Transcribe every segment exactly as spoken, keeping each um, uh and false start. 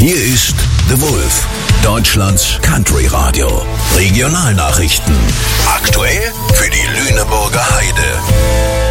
Hier ist The Wolf, Deutschlands Country Radio. Regionalnachrichten. Aktuell für die Lüneburger Heide.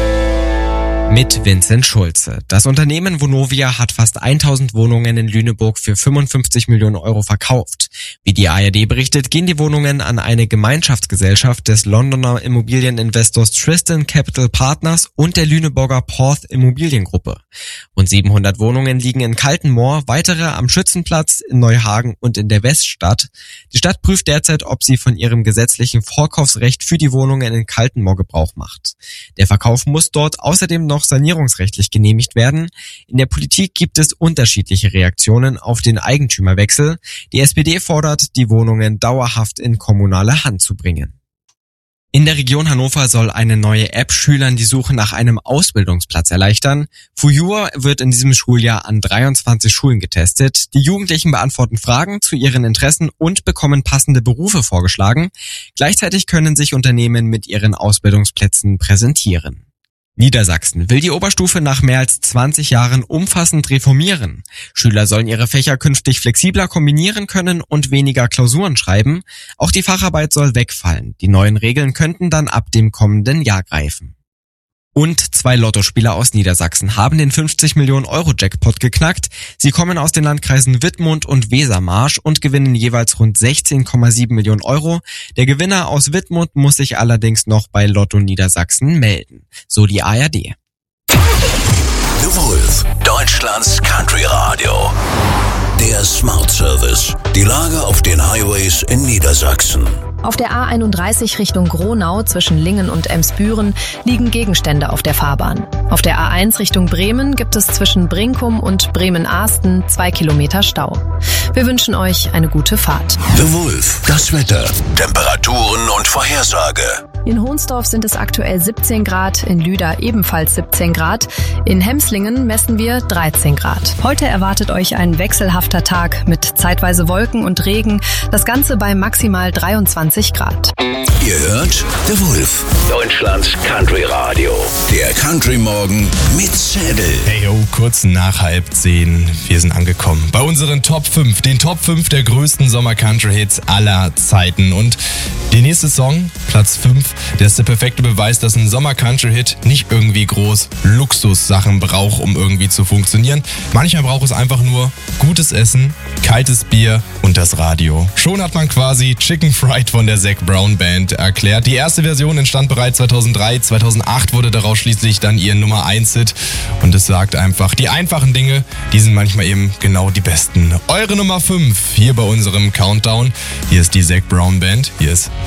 Mit Vincent Schulze. Das Unternehmen Vonovia hat fast tausend Wohnungen in Lüneburg für fünfundfünfzig Millionen Euro verkauft. Wie die A R D berichtet, gehen die Wohnungen an eine Gemeinschaftsgesellschaft des Londoner Immobilieninvestors Tristan Capital Partners und der Lüneburger Porth Immobiliengruppe. Rund siebenhundert Wohnungen liegen in Kaltenmoor, weitere am Schützenplatz, in Neuhagen und in der Weststadt. Die Stadt prüft derzeit, ob sie von ihrem gesetzlichen Vorkaufsrecht für die Wohnungen in Kaltenmoor Gebrauch macht. Der Verkauf muss dort außerdem noch sanierungsrechtlich genehmigt werden. In der Politik gibt es unterschiedliche Reaktionen auf den Eigentümerwechsel. Die S P D fordert, die Wohnungen dauerhaft in kommunale Hand zu bringen. In der Region Hannover soll eine neue App Schülern die Suche nach einem Ausbildungsplatz erleichtern. Fujur wird in diesem Schuljahr an dreiundzwanzig Schulen getestet. Die Jugendlichen beantworten Fragen zu ihren Interessen und bekommen passende Berufe vorgeschlagen. Gleichzeitig können sich Unternehmen mit ihren Ausbildungsplätzen präsentieren. Niedersachsen will die Oberstufe nach mehr als zwanzig Jahren umfassend reformieren. Schüler sollen ihre Fächer künftig flexibler kombinieren können und weniger Klausuren schreiben. Auch die Facharbeit soll wegfallen. Die neuen Regeln könnten dann ab dem kommenden Jahr greifen. Und zwei Lottospieler aus Niedersachsen haben den fünfzig Millionen Euro Jackpot geknackt. Sie kommen aus den Landkreisen Wittmund und Wesermarsch und gewinnen jeweils rund sechzehn Komma sieben Millionen Euro. Der Gewinner aus Wittmund muss sich allerdings noch bei Lotto Niedersachsen melden. So die A R D. The Wolf, Deutschlands Country Radio. Der Smart Service. Die Lage auf den Highways in Niedersachsen. Auf der A einunddreißig Richtung Gronau zwischen Lingen und Emsbüren liegen Gegenstände auf der Fahrbahn. Auf der A eins Richtung Bremen gibt es zwischen Brinkum und Bremen-Ahsten zwei Kilometer Stau. Wir wünschen euch eine gute Fahrt. The Wolf, das Wetter, Temperaturen und Vorhersage. In Hohnsdorf sind es aktuell siebzehn Grad, in Lüder ebenfalls siebzehn Grad, in Hemslingen messen wir dreizehn Grad. Heute erwartet euch ein wechselhafter Tag mit zeitweise Wolken und Regen, das Ganze bei maximal dreiundzwanzig Grad. Ihr hört The Wolf, Deutschlands Country Radio. Der Country Morgen mit Zedel. Hey yo, kurz nach halb zehn, wir sind angekommen bei unseren Top fünf, den Top fünf der größten Sommer-Country-Hits aller Zeiten. Und der nächste Song, Platz fünf, der ist der perfekte Beweis, dass ein Sommer-Country-Hit nicht irgendwie groß Luxussachen braucht, um irgendwie zu funktionieren. Manchmal braucht es einfach nur gutes Essen, kaltes Bier und das Radio. Schon hat man quasi Chicken Fried von der Zac Brown Band erklärt. Die erste Version entstand bereits zweitausenddrei, zweitausendacht wurde daraus schließlich dann ihr Nummer eins Hit. Und es sagt einfach, die einfachen Dinge, die sind manchmal eben genau die besten. Eure Nummer fünf hier bei unserem Countdown. Hier ist die Zac Brown Band. Hier ist